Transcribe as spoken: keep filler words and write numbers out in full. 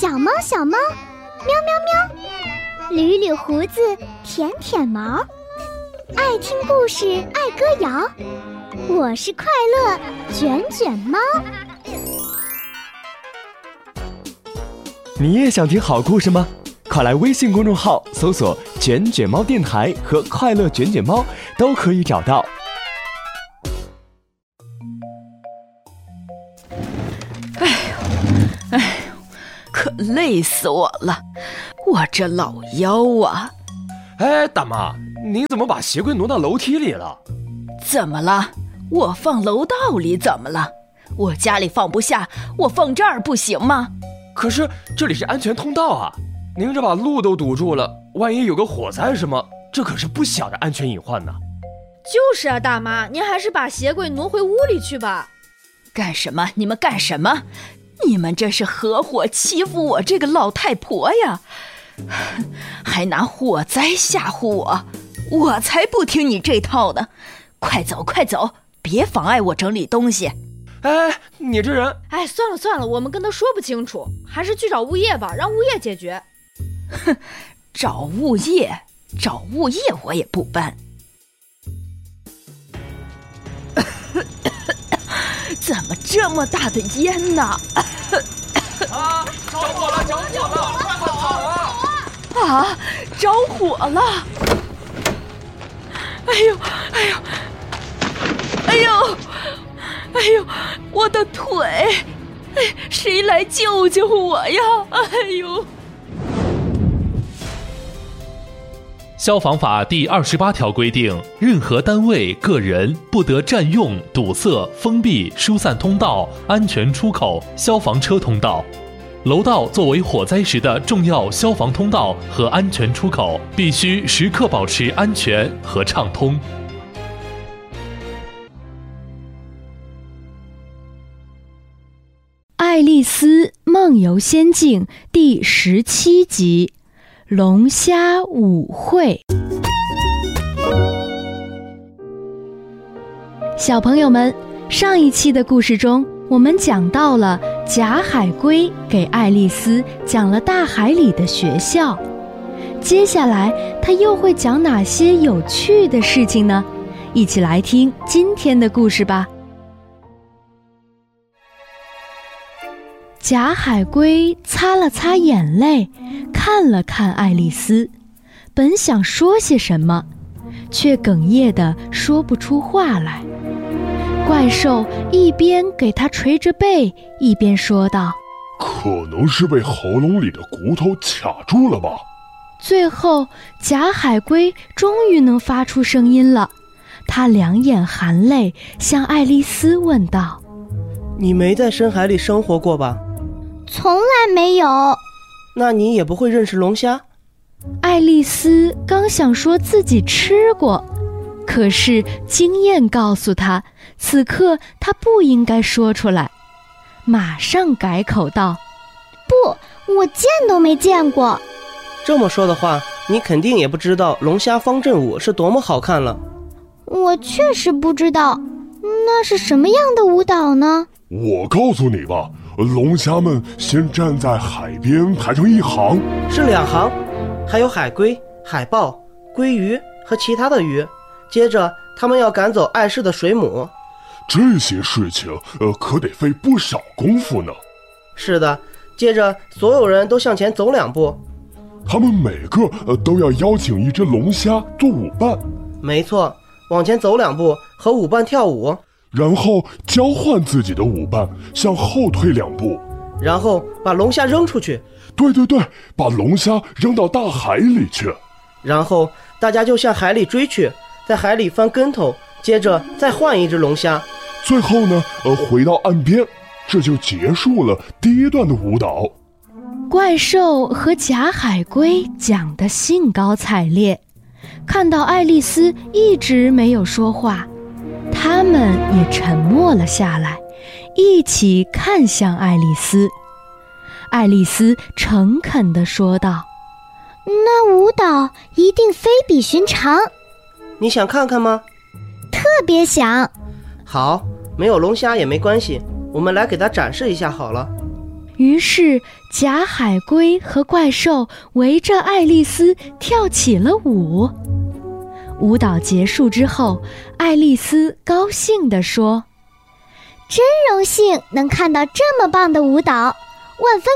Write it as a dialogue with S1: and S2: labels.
S1: 小猫小猫，喵喵喵，捋捋胡子，舔舔毛，爱听故事，爱歌谣，我是快乐卷卷猫。
S2: 你也想听好故事吗？快来微信公众号搜索卷卷猫电台和快乐卷卷猫，都可以找到。
S3: 哎呦哎呦，可累死我了，我这老腰啊！
S2: 哎，大妈，您怎么把鞋柜挪到楼梯里了？
S3: 怎么了？我放楼道里怎么了？我家里放不下，我放这儿不行吗？
S2: 可是这里是安全通道啊，您这把路都堵住了，万一有个火灾什么，这可是不小的安全隐患呢。
S4: 就是啊，大妈，您还是把鞋柜挪回屋里去吧。
S3: 干什么？你们干什么？你们这是合伙欺负我这个老太婆呀，还拿火灾吓唬我，我才不听你这套呢！快走快走，别妨碍我整理东西。
S2: 哎，你这人……
S4: 哎，算了算了，我们跟他说不清楚，还是去找物业吧，让物业解决。
S3: 哼，找物业，找物业我也不搬。怎么这么大的烟呢？
S2: 啊！着火了！着火了！快跑啊！
S3: 啊！着火了！哎呦！哎呦！哎呦！哎呦！我的腿！哎，谁来救救我呀？哎呦！
S5: 消防法第二十八条规定，任何单位、个人不得占用、堵塞、封闭、疏散通道、安全出口、消防车通道。楼道作为火灾时的重要消防通道和安全出口，必须时刻保持安全和畅通。
S6: 《爱丽丝梦游仙境》第十七集，龙虾舞会。小朋友们，上一期的故事中，我们讲到了假海龟给爱丽丝讲了大海里的学校。接下来，他又会讲哪些有趣的事情呢？一起来听今天的故事吧。假海龟擦了擦眼泪，看了看爱丽丝，本想说些什么，却哽咽地说不出话来。怪兽一边给他捶着背，一边说道：“
S7: 可能是被喉咙里的骨头卡住了吧。”
S6: 最后，假海龟终于能发出声音了，他两眼含泪，向爱丽丝问道：“
S8: 你没在深海里生活过吧？”“
S1: 从来没有。”“
S8: 那你也不会认识龙虾？”
S6: 爱丽丝刚想说自己吃过，可是经验告诉她，此刻她不应该说出来，马上改口道：“
S1: 不，我见都没见过。”“
S8: 这么说的话，你肯定也不知道龙虾方阵舞是多么好看了。”“
S1: 我确实不知道，那是什么样的舞蹈呢？”“
S7: 我告诉你吧，龙虾们先站在海边排成一行。”“
S8: 是两行，还有海龟、海豹、鲑鱼和其他的鱼。接着他们要赶走碍事的水母。”“
S7: 这些事情呃，可得费不少功夫呢。”“
S8: 是的，接着所有人都向前走两步。”“
S7: 他们每个呃都要邀请一只龙虾做舞伴。”“
S8: 没错，往前走两步和舞伴跳舞，
S7: 然后交换自己的舞伴，向后退两步，
S8: 然后把龙虾扔出去。”“
S7: 对对对，把龙虾扔到大海里去。”“
S8: 然后大家就向海里追去，在海里翻跟头，接着再换一只龙虾，
S7: 最后呢，呃，回到岸边，这就结束了第一段的舞蹈。”
S6: 怪兽和假海龟讲得兴高采烈，看到爱丽丝一直没有说话，他们也沉默了下来，一起看向爱丽丝。爱丽丝诚恳地说道：“
S1: 那舞蹈一定非比寻常。”“
S8: 你想看看吗？”“
S1: 特别想。”“
S8: 好，没有龙虾也没关系，我们来给它展示一下好了。”
S6: 于是假海龟和怪兽围着爱丽丝跳起了舞。舞蹈结束之后，爱丽丝高兴地说：
S1: 真荣幸能看到这么棒的舞蹈，万分